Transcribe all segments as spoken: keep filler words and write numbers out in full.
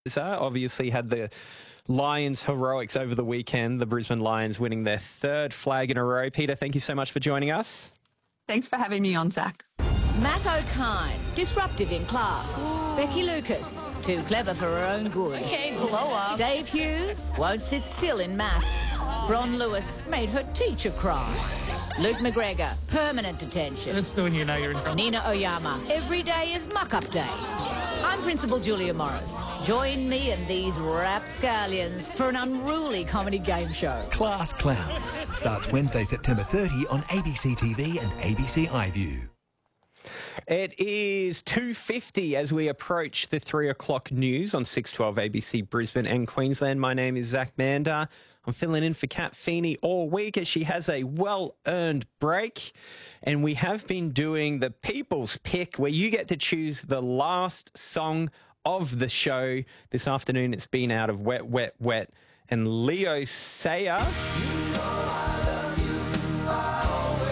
Obviously had the Lions heroics over the weekend, the Brisbane Lions winning their third flag in a row. Peter, thank you so much for joining us. Thanks for having me on, Zach. Matt O'Kine, disruptive in class. Ooh. Becky Lucas, too clever for her own good. Okay, blow up. Dave Hughes won't sit still in maths. Ron Lewis made her teacher cry. Luke McGregor, permanent detention. That's the one you know you're in trouble. Nina Oyama, every day is muck-up day. I'm Principal Julia Morris. Join me and these rapscallions for an unruly comedy game show. Class Clowns starts Wednesday, September thirtieth on A B C T V and A B C iView. It is two fifty as we approach the three o'clock news on six twelve A B C Brisbane and Queensland. My name is Zach Mander. I'm filling in for Kat Feeney all week as she has a well-earned break. And we have been doing the People's Pick, where you get to choose the last song of the show. This afternoon it's been out of Wet, Wet, Wet and Leo Sayer. You know I love you, I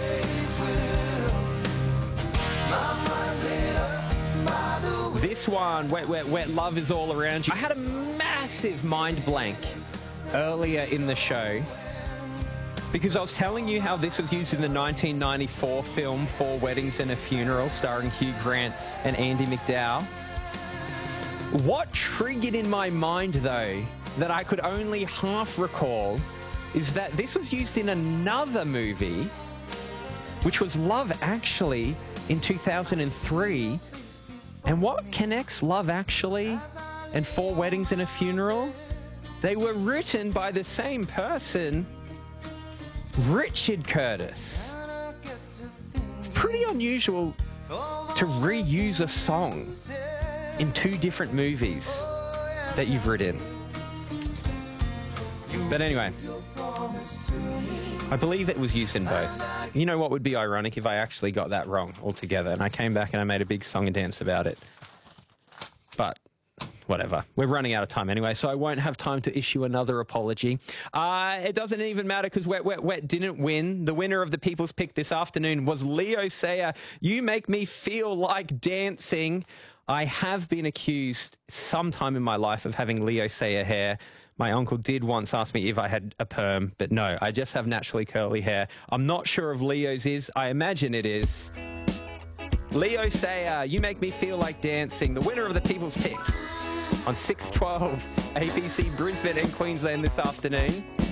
always will. This one, Wet, Wet, Wet, Love Is All Around You. I had a massive mind blank earlier in the show because I was telling you how this was used in the nineteen ninety-four film Four Weddings and a Funeral starring Hugh Grant and Andie MacDowell. What triggered in my mind, though, that I could only half recall is that this was used in another movie, which was Love Actually in two thousand three. And what connects Love Actually and Four Weddings and a Funeral? They were written by the same person, Richard Curtis. It's pretty unusual to reuse a song in two different movies that you've written. But anyway, I believe it was used in both. You know what would be ironic if I actually got that wrong altogether and I came back and I made a big song and dance about it. But whatever. We're running out of time anyway, so I won't have time to issue another apology. Uh, it doesn't even matter because Wet, Wet, Wet didn't win. The winner of the People's Pick this afternoon was Leo Sayer. You Make Me Feel Like Dancing. I have been accused sometime in my life of having Leo Sayer hair. My uncle did once ask me if I had a perm, but no, I just have naturally curly hair. I'm not sure if Leo's is. I imagine it is. Leo Sayer, You Make Me Feel Like Dancing, the winner of the People's Pick on six twelve A B C Brisbane and Queensland this afternoon.